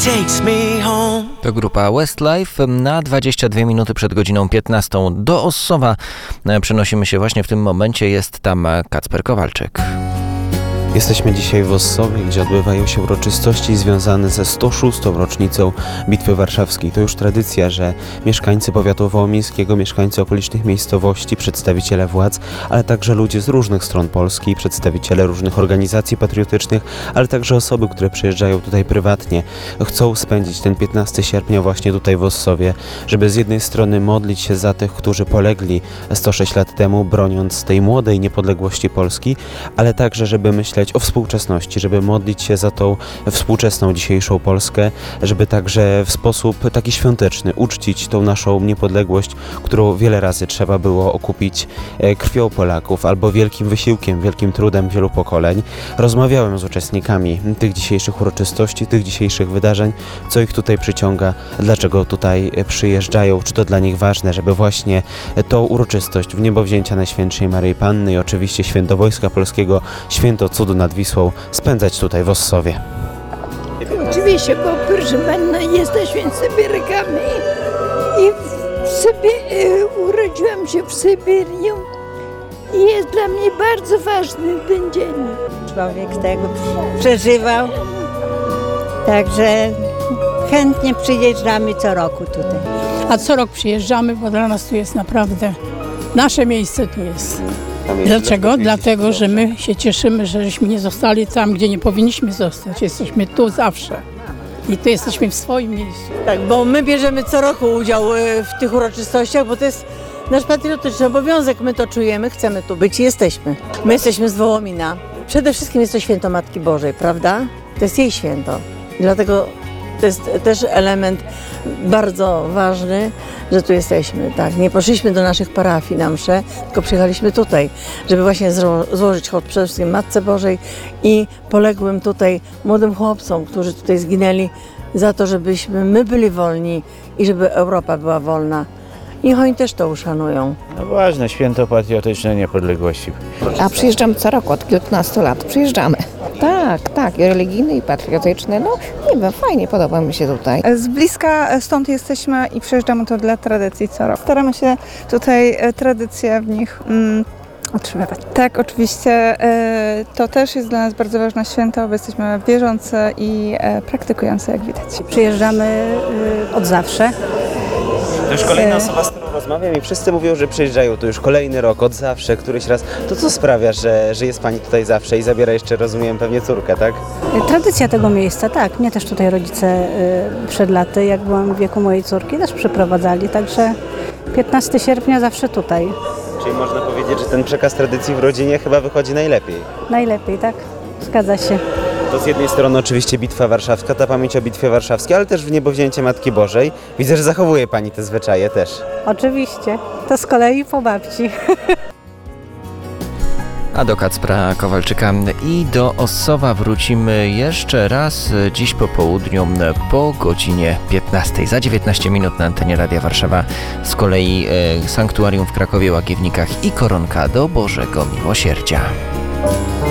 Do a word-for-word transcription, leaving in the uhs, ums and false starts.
takes me home. To grupa Westlife. Na dwadzieścia dwie minuty przed godziną piętnastą do Ossowa przenosimy się właśnie w tym momencie. Jest tam Kacper Kowalczyk. Jesteśmy dzisiaj w Ossowie, gdzie odbywają się uroczystości związane ze sto szóstą rocznicą Bitwy Warszawskiej. To już tradycja, że mieszkańcy powiatu wołomińskiego, mieszkańcy okolicznych miejscowości, przedstawiciele władz, ale także ludzie z różnych stron Polski, przedstawiciele różnych organizacji patriotycznych, ale także osoby, które przyjeżdżają tutaj prywatnie, chcą spędzić ten piętnastego sierpnia właśnie tutaj w Ossowie, żeby z jednej strony modlić się za tych, którzy polegli sto sześć lat temu, broniąc tej młodej niepodległości Polski, ale także żeby myśleć o współczesności, żeby modlić się za tą współczesną dzisiejszą Polskę, żeby także w sposób taki świąteczny uczcić tą naszą niepodległość, którą wiele razy trzeba było okupić krwią Polaków albo wielkim wysiłkiem, wielkim trudem wielu pokoleń. Rozmawiałem z uczestnikami tych dzisiejszych uroczystości, tych dzisiejszych wydarzeń, co ich tutaj przyciąga, dlaczego tutaj przyjeżdżają, czy to dla nich ważne, żeby właśnie tą uroczystość w niebowzięcia Najświętszej Maryi Panny i oczywiście Święto Wojska Polskiego, Święto Cudu nad Wisłą spędzać tutaj w Ossowie. Oczywiście, bo proszę Pana, jesteśmy Sybirykami i w Sybi- urodziłam się w Syberiu i jest dla mnie bardzo ważny ten dzień. Człowiek tego przeżywał, także chętnie przyjeżdżamy co roku tutaj. A co rok przyjeżdżamy, bo dla nas tu jest naprawdę, nasze miejsce tu jest. Dlaczego? Dlatego, że my się cieszymy, że żeśmy nie zostali tam, gdzie nie powinniśmy zostać. Jesteśmy tu zawsze i tu jesteśmy w swoim miejscu. Tak, bo my bierzemy co roku udział w tych uroczystościach, bo to jest nasz patriotyczny obowiązek. My to czujemy, chcemy tu być i jesteśmy. My jesteśmy z Wołomina. Przede wszystkim jest to święto Matki Bożej, prawda? To jest jej święto. I dlatego to jest też element bardzo ważny, że tu jesteśmy. Tak, nie poszliśmy do naszych parafii na mszę, tylko przyjechaliśmy tutaj, żeby właśnie zro- złożyć hołd przede wszystkim Matce Bożej i poległym tutaj młodym chłopcom, którzy tutaj zginęli za to, żebyśmy my byli wolni i żeby Europa była wolna. Niech oni też to uszanują. No ważne, święto patriotyczne niepodległości. A przyjeżdżamy co roku, od kilkunastu lat przyjeżdżamy. Tak, tak, i religijny, i patriotyczny. No nie wiem, fajnie, podoba mi się tutaj. Z bliska stąd jesteśmy i przyjeżdżamy tu dla tradycji co roku. Staramy się tutaj tradycje w nich mm, utrzymywać. Tak, oczywiście e, to też jest dla nas bardzo ważne święto, bo jesteśmy wierzący i e, praktykujący, jak widać. Przyjeżdżamy e, od zawsze. To już kolejna osoba, z którą rozmawiam i wszyscy mówią, że przyjeżdżają tu już kolejny rok, od zawsze, któryś raz. To co sprawia, że, że jest Pani tutaj zawsze i zabiera jeszcze, rozumiem, pewnie córkę, tak? Tradycja tego miejsca, tak. Mnie też tutaj rodzice y, przed laty, jak byłam w wieku mojej córki, też przyprowadzali, także piętnastego sierpnia zawsze tutaj. Czyli można powiedzieć, że ten przekaz tradycji w rodzinie chyba wychodzi najlepiej. Najlepiej, tak? Zgadza się. To z jednej strony oczywiście Bitwa Warszawska, ta pamięć o Bitwie Warszawskiej, ale też w niebowzięcie Matki Bożej. Widzę, że zachowuje Pani te zwyczaje też. Oczywiście. To z kolei po babci. A do Kacpra Kowalczyka i do Ossowa wrócimy jeszcze raz dziś po południu po godzinie piętnastej. Za dziewiętnaście minut na antenie Radia Warszawa. Z kolei e, Sanktuarium w Krakowie, Łagiewnikach i Koronka do Bożego Miłosierdzia.